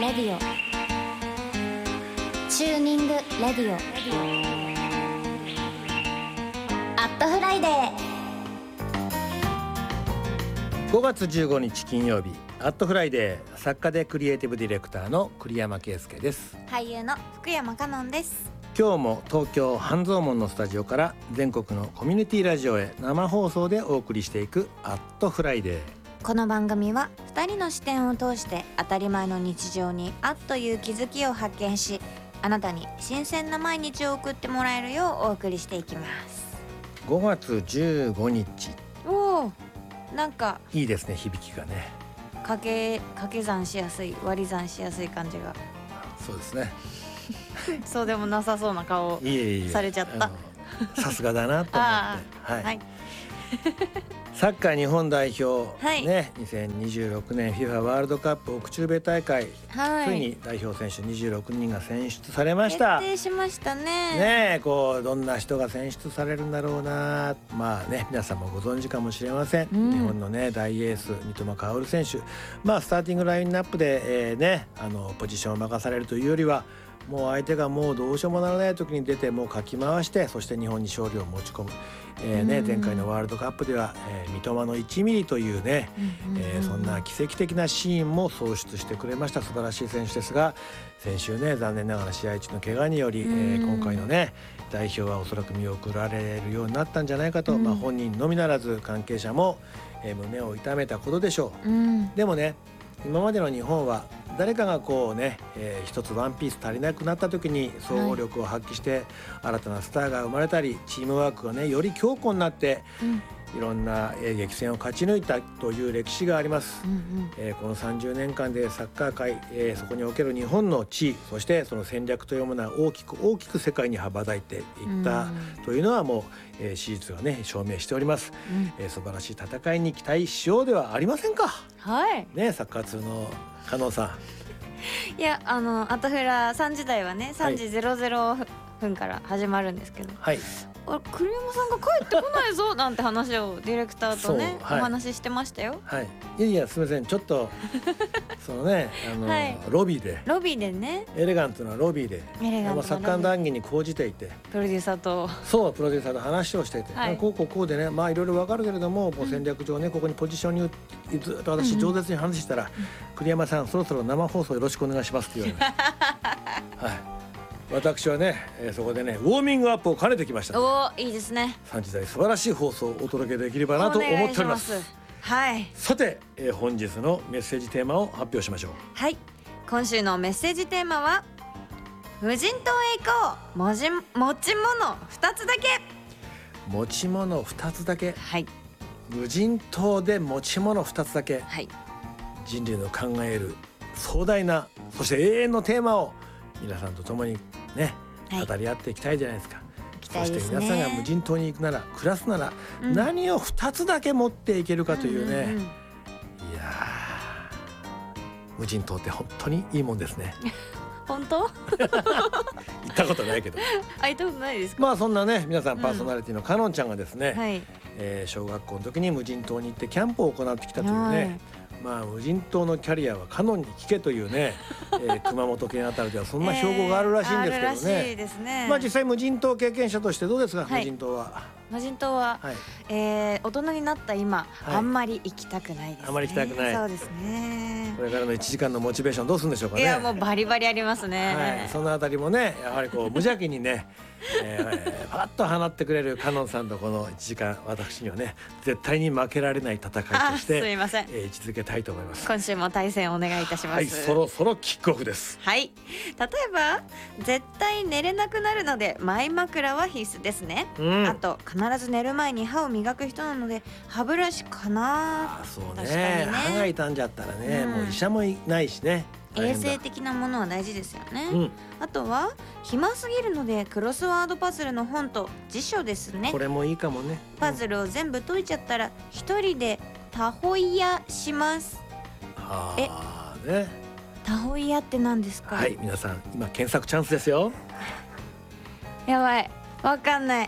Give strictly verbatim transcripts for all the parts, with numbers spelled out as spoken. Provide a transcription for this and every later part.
レディオチューニングレディオアットフライデー。 ごがつじゅうごにち金曜日、アットフライデー、作家でクリエイティブディレクターの栗山圭介です。 俳優の福山香音です。 今日も東京半蔵門のスタジオから全国のコミュニティラジオへ生放送でお送りしていくアットフライデー。 この番組はふたりの視点を通して当たり前の日常にあっという気づきを発見し、あなたに新鮮な毎日を送ってもらえるようお送りしていきます。 ごがつじゅうごにち、 おー、なんかいいですね、響きがね。 掛け掛け算しやすい、割り算しやすい感じが。 そうですねそうでもなさそうな顔いえいえされちゃった。 さすがだなと思ってあはい、 はいサッカー日本代表、 はいね、にせんにじゅうろくねん フィファ ワールドカップ奥中米大会、 はい、 ついに代表選手にじゅうろくにんが選出されました。 決定しましたね。 ねえ、こうどんな人が選出されるんだろうな。まあね、皆さんもご存知かもしれません、うん、日本のね大エース三笘薫選手、まあスターティングラインナップで、えー、ねあのポジションを任されるというよりは、もう相手がもうどうしようもならない時に出てもうかき回して、そして日本に勝利を持ち込む、えーね、前回のワールドカップでは、えー、三笘のいちミリというね、うんうんうん、えー、そんな奇跡的なシーンも創出してくれました。素晴らしい選手ですが、先週ね残念ながら試合中の怪我により、うん、えー、今回のね代表はおそらく見送られるようになったんじゃないかと、うん、まあ、本人のみならず関係者も、えー、胸を痛めたことでしょう、うん、でもね、今までの日本は誰かがこうね、えー、一つワンピース足りなくなった時に総合力を発揮して新たなスターが生まれたり、チームワークがねより強固になって、うん、いろんな激戦を勝ち抜いたという歴史があります、うんうん、えー、このさんじゅうねんかんでサッカー界、えー、そこにおける日本の地位、そしてその戦略というものは大きく大きく世界に羽ばたいていったというのはもう、えー、史実がね証明しております、うん、えー、素晴らしい戦いに期待しようではありませんか。 はいね、 サッカー通の加納さん。いや、あのアトフラさんじ台はねさんじゼロゼロふんから始まるんですけど、はい、あれ栗山さんが帰ってこないぞなんて話をディレクターとね、はい、お話ししてましたよ。 はい、いやいやすみません、ちょっとそのねあの、はい、ロビーでロビーでねエレガントなロビーでエレガントなサッカー談義に講じていて、 プロデューサーとそうプロデューサーと話をしていて、はい、こうこうこうでね、まあいろいろわかるけれども、もう戦略上ねここにポジションにずっと私饒舌に話したら、うんうん、栗山さんそろそろ生放送よろしくお願いしますって言われましたはい、私はね、えー、そこでねウォーミングアップを兼ねてきました、ね、 おー、いいですね。 さんじ台素晴らしい放送をお届けできればなと思っております。 はい、 さて、えー、本日のメッセージテーマを発表しましょう。 はい、今週のメッセージテーマは無人島へ行こう、もじ持ち物ふたつだけ。 持ち物ふたつだけ、 はい、無人島で持ち物ふたつだけ、 はい、 人類の考える壮大なそして永遠のテーマを皆さんと共にね、はい、語り合っていきたいじゃないですか。そして皆さんが無人島に行くなら暮らすなら、うん、何をふたつだけ持っていけるかというね、うんうんうん、いや無人島って本当にいいもんですね本当行ったことないけどあ、行ったことないですか。 まあそんなね皆さんパーソナリティのかのんちゃんがですね、うん、はい、えー、小学校の時に無人島に行ってキャンプを行ってきたというね、はい、まあ無人島のキャリアはカノンに聞けというね、えー、熊本県あたりではそんな標語があるらしいんですけどね、えー、あるらしいですね。まあ実際無人島経験者としてどうですか、はい、無人島は。 無人島は、はい、えー、大人になった今、はい、あんまり行きたくないですね。 あんまり行きたくない。 そうですね。 これからのいちじかんのモチベーションどうするんでしょうかね。 いやもうバリバリありますね、 はい、そのあたりもねやはりこう無邪気にねえー、パッと放ってくれるカノンさんとこのいちじかん、私にはね絶対に負けられない戦いとしてすいません、 えー、位置づけたいと思います。 今週も対戦お願いいたします。はい、 そろそろキックオフです。 はい、例えば絶対寝れなくなるのでマイ枕は必須ですね、うん、あと必ず寝る前に歯を磨く人なので歯ブラシかな。 あ、そうね、ね、歯が傷んじゃったらね、うん、もう医者もいないしね、 衛生的なものは大事ですよね、うん、あとは暇すぎるのでクロスワードパズルの本と辞書ですね。 これもいいかもね、 うん、パズルを全部解いちゃったら一人でタホイヤします。 はあ、え、ね、 タホイヤって何ですか。 はい、皆さん今検索チャンスですよ。 やばい、わかんない。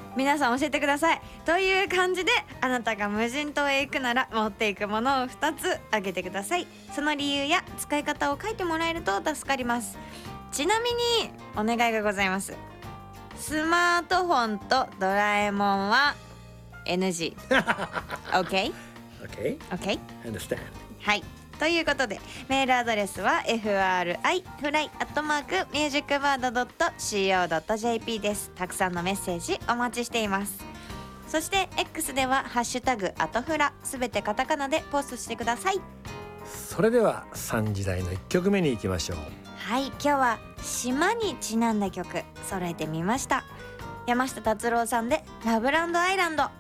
皆さん教えてください。という感じで、あなたが無人島へ行くなら持っていくものをふたつ挙げてください。その理由や使い方を書いてもらえると助かります。ちなみにお願いがございます。スマートフォンとドラえもんは エヌジー OK? OK? OK? Understand. はい、ということでメールアドレスは エフアールアイ フライ アットマーク ミュージックバード ドット シーオー ドット ジェーピー です。たくさんのメッセージお待ちしています。そして X ではハッシュタグアトフラ、すべてカタカナでポストしてください。 それではさんじ台のいっきょくめに行きましょう。 はい、今日は島にちなんだ曲揃えてみました。山下達郎さんでラブランドアイランド。